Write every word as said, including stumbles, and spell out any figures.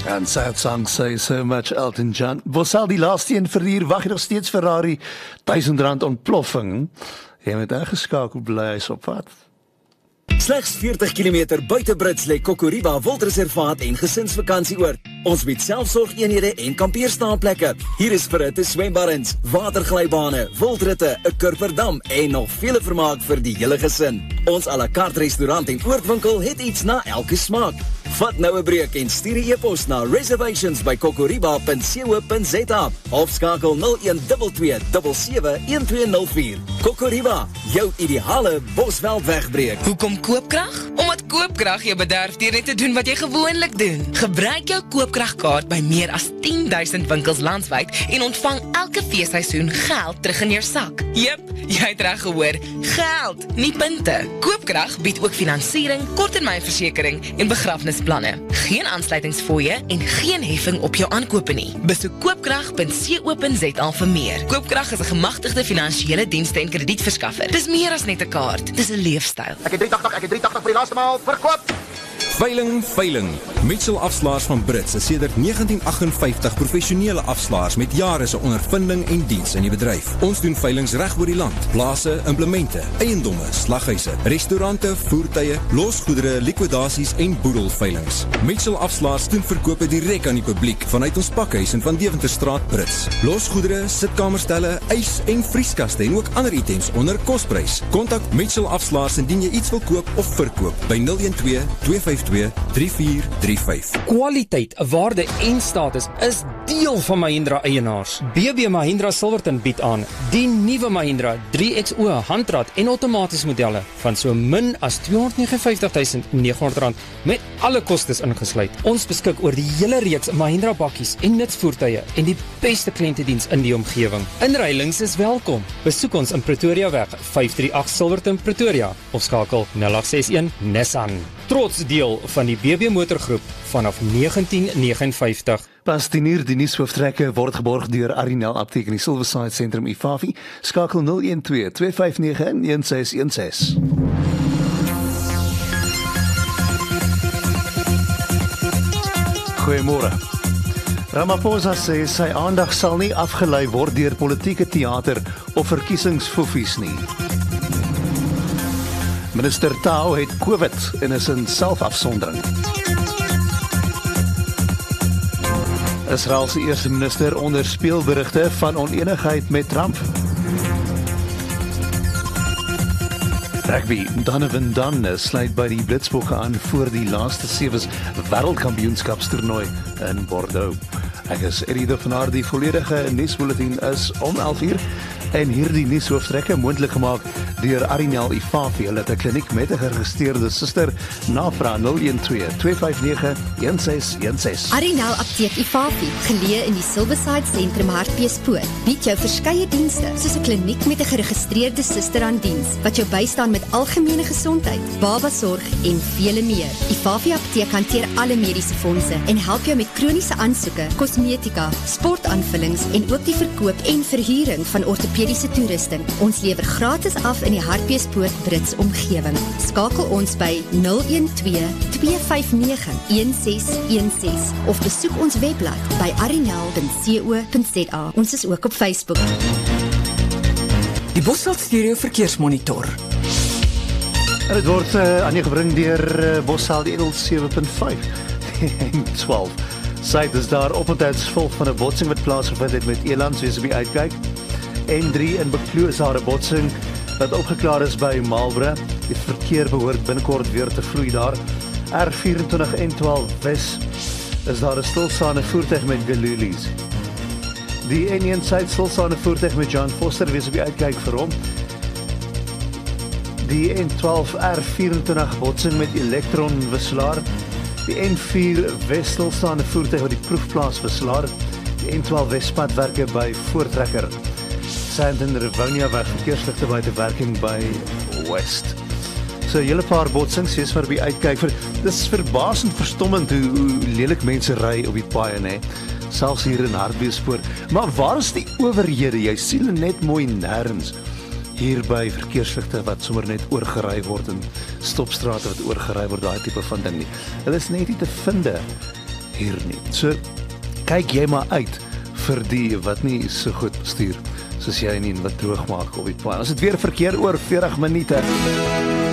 And sad song say so much Elton John. Bossal die laaste een vir hier, wag jy nog steeds Ferrari duisend rand ontploffing. Jy moet ingeskakel bly is op pad. Slegs veertig kilometer buite Brits lê Kokoriba Wildreservaat en gesinsvakantieoord. Ons bied selfsorgeenhede en kampeerstaanplekke. Hier is verhitte swembaddens, waterglybane, wildritte, 'n kurperdam en nog vele vermaak vir die hele gesin. Ons à la carte restaurant en oordwinkel het iets na elke smaak. Vat nou 'n breek en stuur 'n e-pos na reservations by kokoriba punt co punt za of skakel nul een twee twee sewe sewe een twee nul vier. Kokoriba, jou ideale Bosveld wegbreek. Hoekom koopkrag? Omdat koopkrag jou bederf deur net te doen wat jy gewoonlik doen. Gebruik jou koopkragkaart by meer as tien duisend winkels landwyd en ontvang elke feesseisoen geld terug in jou sak. Jep, jy het reg gehoor, geld, nie punte. Koopkrag bied ook finansiering, korttermynversekering en begrafnisplanne. Geen aansluitingsfooie en geen heffing op jou aankope nie. Besoek koopkrag punt co punt za vir meer. Koopkrag is 'n gemagtigde finansiële dienste en kredietverskaffer. Dis meer as net 'n kaart, dis 'n leefstyl. Ek het drie agt agt, ek het drie agt agt vir die laaste maal verkoop. Veiling, veiling. Mitchell Afslaers van Brits is sedert negentien agt vyf professionele afslaers met jare se ondervinding en diens in die bedryf. Ons doen veilings reg oor die land. Plase, implemente, eiendomme, slaghuise, restaurante, voertuie, losgoedere, likwidasies en boedelveilings. Mitchell Afslaers doen verkope direk aan die publiek vanuit ons pakhuis in Van Deventerstraat Brits. Losgoedere, sitkamerstelle, ys en vrieskaste en ook ander items onder kosprys. Kontak Mitchell Afslaers indien jy iets wil koop of verkoop by nul een twee twee vyf twee drie vier drie vyf. Kwaliteit, waarde en status is deel van Mahindra eienaars. B B Mahindra Silverton bied aan die nuwe Mahindra drie X O handrat en outomaties modelle van so min as tweehonderd vyf nege vyf duisend nege honderd rand met alle kostes ingesluit. Ons beskik oor die hele reeks Mahindra bakkies en nutsvoertuie en die beste kliëntediens in die omgewing. Inruilings is welkom. Besoek ons in Pretoria weg vyf drie agt Silverton Pretoria of skakel nul agt ses een Nissan. Trots deel van die B B Motorgroep vanaf negentien vyf nege. Pas tien uur die nuushooftrekke word geborg deur Arinel Apteek in die Silverside Sentrum I F A F I. Skakel nul een twee twee vyf nege een ses een ses. Goeiemôre. Ramaphosa sê sy aandag sal nie afgelei word deur politieke teater of verkiesingsfoefies nie. Minister Tau het COVID en is in selfafsondering. Israel se eerste minister onderspeel berigte van onenigheid met Trump. Rugby, Donovan Dunn sluit by die Blitsbokke aan voor die laaste sewe's wêreldkampioenskapstoernooi in Bordeaux. Ek is Eddie de van Aarde, die volledige nuusbulletin is om elf uur en hierdie nuushooftrekke moontlik gemaak deur Arinel I F A F I. Hulle het 'n kliniek met 'n geregistreerde suster. Navra nul een twee twee vyf nege een ses een ses. Arinel Apteek I F A F I, geleë in die Silverside Sentrum Hartbeespoort, bied jou verskeie dienste soos 'n kliniek met 'n geregistreerde suster aan diens wat jou bystaan met algemene gesondheid, babasorg en vele meer. I F A F I Apteek hanteer alle mediese fondse en help jou met kroniese aansoeke, kosmetika, sportaanvullings en ook die verkoop en verhuuring van ortopediese toerusting. Ons lewer gratis af in die Hartbeespoort Brits omgewing. Skakel ons by nul een twee twee vyf nege een ses een ses of besoek ons webblad by arinel punt co punt za. Ons is ook op Facebook. Die Bosveld Stereo Verkeersmonitor. En dit word uh, aan jou gebring deur uh, Bosveld Edel sewe punt vyf en twaalf. Syt is daar op het gevolg van 'n botsing wat plaasgevind het met Eland, soos op die uitkyk. N drie in Beklo is daar 'n botsing wat opgeklaar is by Marlborough. Die verkeer behoort binnekort weer te vloei daar. R vyf en twaalf Wes is daar 'n stilstaande voertuig met gelulies. Die N een Suid stilstaande voertuig met John Foster, wees op die uitkyk vir hom. Die N twaalf R vyf botsing met Electron wisselaar. Die N vier Wes stilstaande voertuig wat die proefplaas wisselaar. Die N twaalf Wespadwerke by Voortrekker. Sandton Rivonia weg verkeersligte buite werking by West. So 'n hele paar botsings, sies maar by uitkyk vir. Dis verbasend verstommend hoe, hoe lelik mense ry op die paaie, nê. Selfs hier in Hartbeespoort. Maar waar is die owerhede? Jy sien hulle net mooi nêrens. Hier by verkeersligte wat sommer net oorgery word en stopstrate wat oorgery word, daai tipe van ding nie. Hulle is net nie te vinde hier nie. So, kyk jy maar uit vir die wat nie so goed stuur, soos jy nie wat droog maak op die paai. Ons het weer verkeer oor veertig minute.